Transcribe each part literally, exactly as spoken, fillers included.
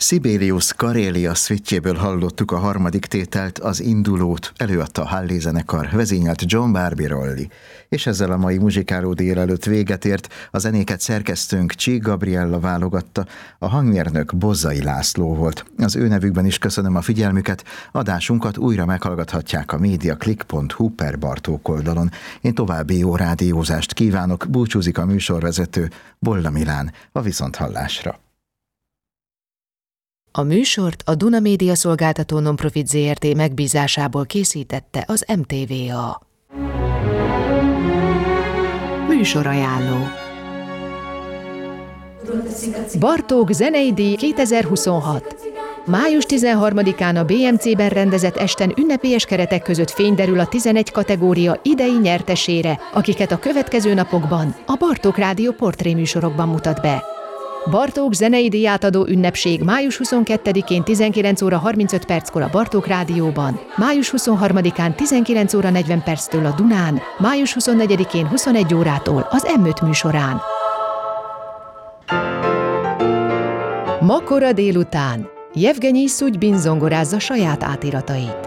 Sibelius Karélia szvitjéből hallottuk a harmadik tételt, az Indulót, előadta a Hallé zenekar, vezényelt John Barbirolli. És ezzel a mai muzsikáló délelőtt véget ért, a zenéket szerkesztőnk Csík Gabriella válogatta, a hangmérnök Bozzai László volt. Az ő nevükben is köszönöm a figyelmüket, adásunkat újra meghallgathatják a mediaclick pont hu per Bartók oldalon. Én további jó rádiózást kívánok, búcsúzik a műsorvezető Bolla Milán, a viszonthallásra. A műsort a Duna Média Szolgáltató Nonprofit zé er té megbízásából készítette az em té vé á. Műsorajánló. Bartók zenei díj kétezer-huszonhat. május tizenharmadikán a bé em cé-ben rendezett esten ünnepélyes keretek között fény derül a tizenegy kategória idei nyertesére, akiket a következő napokban a Bartók Rádió portréműsorokban mutat be. Bartók zenei díjátadó ünnepség május huszonkettedikén tizenkilenc óra harmincöt perckor a Bartók Rádióban, május huszonharmadikán tizenkilenc óra negyven perctől a Dunán, május huszonnegyedikén huszonegy órától az em öt műsorán. Ma kora délután Jevgenyi Szugybin zongorázza saját átiratait.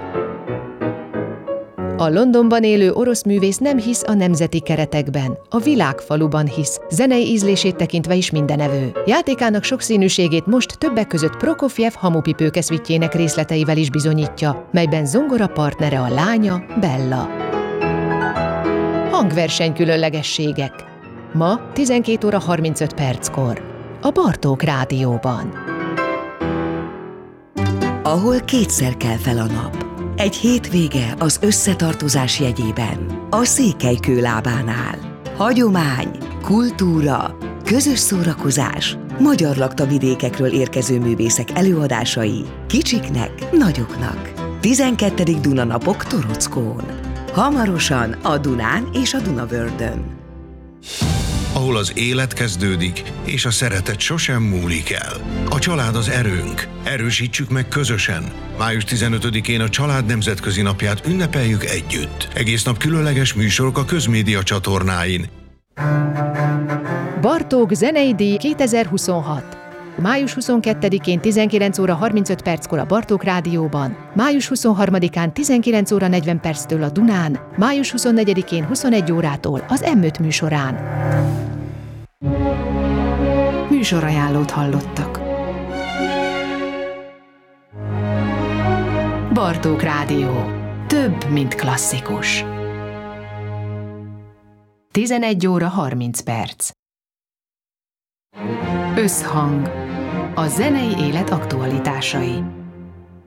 A Londonban élő orosz művész nem hisz a nemzeti keretekben, a világfaluban hisz, zenei ízlését tekintve is mindenevő. Játékának sokszínűségét most többek között Prokofjev hamupipőke szvitjének részleteivel is bizonyítja, melyben zongora partnere a lánya, Bella. Hangverseny különlegességek. Ma tizenkét óra harmincöt perckor. A Bartók Rádióban. Ahol kétszer kell fel a nap. Egy hétvége az összetartozás jegyében. A Székelykő lábánál. Hagyomány, kultúra, közös szórakozás, magyar laktavidékekről érkező művészek előadásai, kicsiknek, nagyoknak. tizenkettedik Dunanapok Torockón. Hamarosan a Dunán és a Dunavördön. Ahol az élet kezdődik, és a szeretet sosem múlik el. A család az erőnk. Erősítsük meg közösen. május tizenötödikén a Család Nemzetközi Napját ünnepeljük együtt. Egész nap különleges műsorok a közmédia csatornáin. Bartók zenei díj kétezer-huszonhat. május huszonkettedikén tizenkilenc óra harmincöt perckor a Bartók Rádióban, május huszonharmadikán tizenkilenc óra negyven perctől a Dunán, május huszonnegyedikén huszonegy órától az em öt műsorán. Műsorajánlót hallottak. Bartók Rádió. Több, mint klasszikus. tizenegy óra harminc perc. Összhang. A zenei élet aktualitásai.